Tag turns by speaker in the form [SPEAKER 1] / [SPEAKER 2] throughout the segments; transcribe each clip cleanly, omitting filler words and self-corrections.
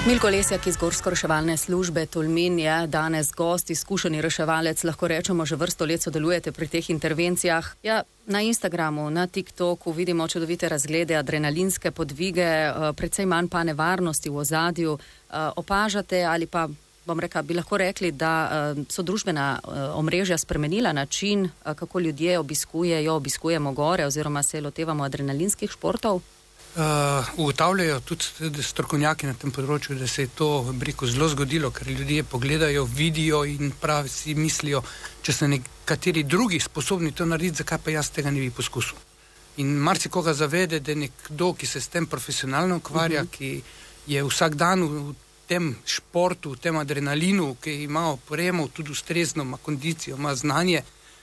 [SPEAKER 1] Milko Lesjak iz Gorsko-reševalne službe Tolmin je danes gost, izkušeni reševalec, lahko rečemo, že vrsto let sodelujete pri teh intervencijah. Ja, na Instagramu, na TikToku vidimo čudovite razglede, adrenalinske podvige, precej manj pa nevarnosti v ozadju. Opažate ali pa, bi lahko rekli, da so družbena omrežja spremenila način, kako ljudje obiskujemo gore oziroma se lotevamo adrenalinskih športov?
[SPEAKER 2] Ugotavljajo tudi strokovnjaki na tem področju, da se je to zelo zgodilo, ker ljudje pogledajo, vidijo in pravi si mislijo, če so nekateri drugi sposobni to narediti, zakaj pa jaz tega ne bi poskusil. In marsikoga zavede, da je nekdo, ki se s tem profesionalno ukvarja, ki je vsak dan v tem športu, v tem adrenalinu, ki ima opremo, tudi ustrezno, ima kondicijo, ima znanje,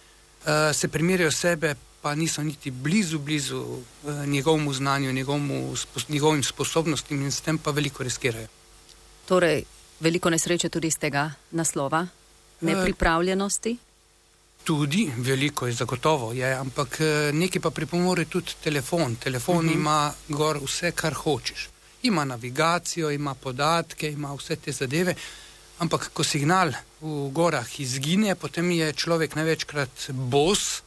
[SPEAKER 2] se primerjajo sebe, pa niso niti blizu njegovemu znanju, njegovim sposobnostim in s tem pa veliko riskirajo.
[SPEAKER 1] Torej, veliko nesreče tudi iz tega naslova? Nepripravljenosti?
[SPEAKER 2] Tudi, veliko je zagotovo, ampak nekaj pa pripomore tudi telefon. Telefon ima gor vse, kar hočeš. Ima navigacijo, ima podatke, ima vse te zadeve, ampak ko signal v gorah izgine, potem je človek največkrat bos,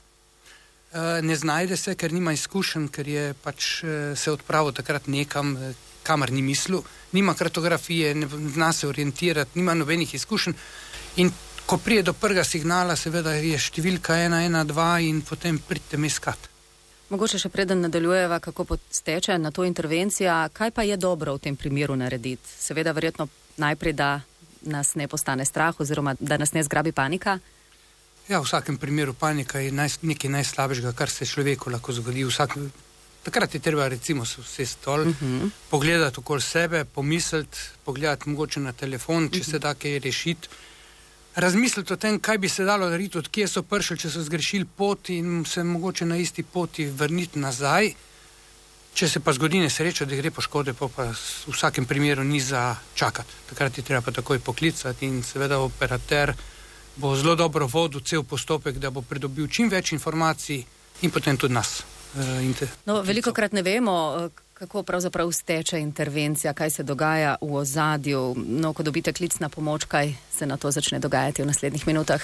[SPEAKER 2] ne znajde se, ker nima izkušenj, ker je pač se odpravil takrat nekam, kamor ni mislil, nima kartografije, ne zna se orientirati, nima nobenih izkušenj in ko prije do prvega signala, seveda je številka 112 in potem pridite me iskat.
[SPEAKER 1] Mogoče še preden nadaljujeva, kako posteče na to intervencija, kaj pa je dobro v tem primeru narediti? Seveda verjetno najprej, da nas ne postane strah oziroma da nas ne zgrabi panika?
[SPEAKER 2] Ja, v vsakem primeru panika je nekaj najslabšega, kar se človeku lahko zgodi. Takrat je treba recimo se vsesti stol, pogledati okoli sebe, pomisliti, pogledati mogoče na telefon, če se da kaj rešiti, razmisliti o tem, kaj bi se dalo narediti, od kje so prišli, če so zgrešili pot in se mogoče na isti poti vrniti nazaj. Če se pa zgodi nesreča, da gre poškode, pa v vsakem primeru ni za čakati. Takrat je treba pa takoj poklicati in seveda operater bo zelo dobro vodil cel postopek, da bo pridobil čim več informacij in potem tudi nas.
[SPEAKER 1] Velikokrat ne vemo, kako pravzaprav steče intervencija, kaj se dogaja v ozadju. Ko dobite klic na pomoč, kaj se na to začne dogajati v naslednjih minutah?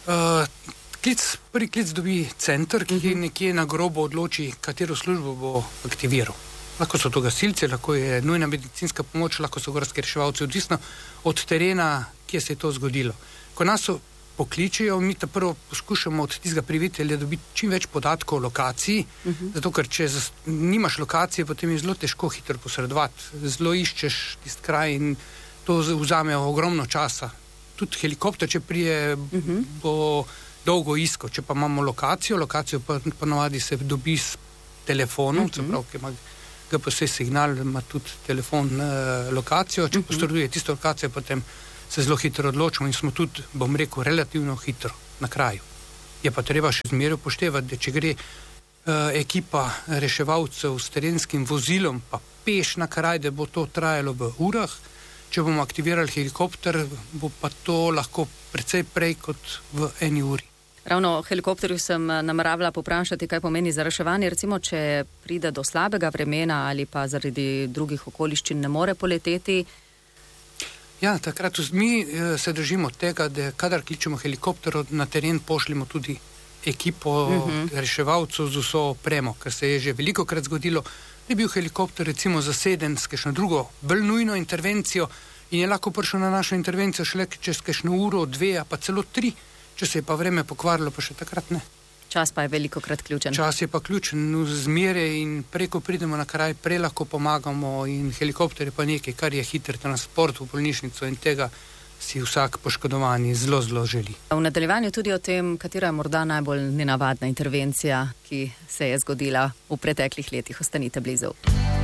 [SPEAKER 2] Prvi klic dobi center, ki nekje na grobo odloči, katero službo bo aktiviral. Lahko so to gasilci, lahko je nujna medicinska pomoč, lahko so gorski reševalci, odvisno od terena, kje se je to zgodilo. Ko nas pokličejo, mi ta prvo poskušamo od tistega privitelja dobiti čim več podatkov o lokaciji, zato ker če nimaš lokacije, potem je zelo težko hitro posredovati. Zelo iščeš tisti kraj in to vzame ogromno časa. Tudi helikopter, če prije, bo dolgo iskal. Če pa imamo lokacijo pa ponavadi se dobi s telefonom, se pravi, ki ima GPS signal, ima tudi telefon lokacijo. Če posreduje tisto lokacijo, potem se zelo hitro odločimo in smo tudi, relativno hitro na kraju. Je pa treba še zmeraj upoštevati, da če gre ekipa reševalcev s terenskim vozilom pa peš na kraj, da bo to trajalo v urah, če bomo aktivirali helikopter, bo pa to lahko precej prej kot v 1 uri.
[SPEAKER 1] Ravno o helikopterju sem nameravala poprašati, kaj pomeni za reševanje, recimo, če pride do slabega vremena ali pa zaradi drugih okoliščin ne more poleteti.
[SPEAKER 2] Ja, takrat mi se držimo tega, da kadar kličemo helikopter, na teren pošljemo tudi ekipo reševalcev z vso opremo, ker se je že velikokrat zgodilo, da je bil helikopter recimo zaseden s kakšno drugo bolj nujno intervencijo in je lahko prišel na našo intervencijo šele čez kakšno uro, 2, pa celo 3, če se je pa vreme pokvarilo, pa še takrat ne.
[SPEAKER 1] Čas pa je velikokrat ključen.
[SPEAKER 2] Čas je pa ključen, zmeraj in preko pridemo na kraj, prej lahko pomagamo in helikopter je pa nekaj, kar je hiter transport v bolnišnico in tega si vsak poškodovani zelo, zelo želi.
[SPEAKER 1] V nadaljevanju tudi o tem, katera je morda najbolj nenavadna intervencija, ki se je zgodila v preteklih letih. Ostanite blizu.